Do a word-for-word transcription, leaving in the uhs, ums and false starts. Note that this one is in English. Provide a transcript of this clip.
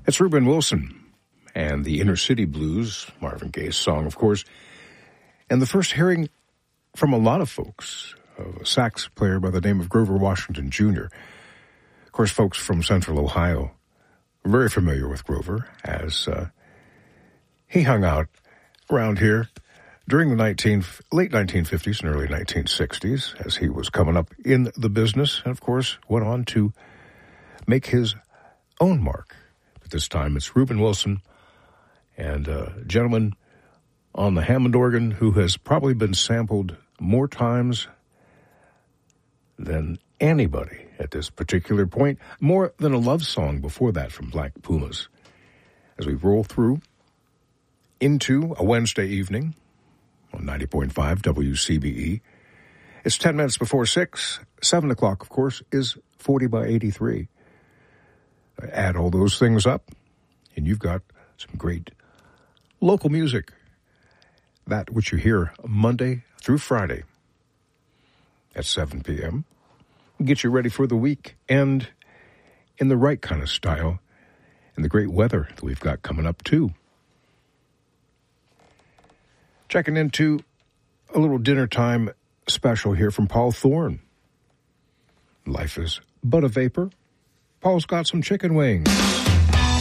That's Reuben Wilson and the Inner City Blues, Marvin Gaye's song, of course. And the first hearing from a lot of folks, a sax player by the name of Grover Washington Junior Of course, folks from Central Ohio are very familiar with Grover, as uh, he hung out around here during the nineteen, late nineteen fifties and early nineteen sixties, as he was coming up in the business, and of course went on to make his own mark. But this time it's Reuben Wilson and a gentleman on the Hammond organ who has probably been sampled more times than anybody at this particular point, more than a love song before that from Black Pumas. As we roll through into a Wednesday evening on ninety point five W C B E, it's ten minutes before six. seven o'clock, of course, is forty by eighty-three. Add all those things up, and you've got some great local music. That which you hear Monday through Friday at seven p.m. Get you ready for the week and in the right kind of style and the great weather that we've got coming up, too. Checking into a little dinner time special here from Paul Thorne. Life is but a vapor. Paul's got some chicken wings.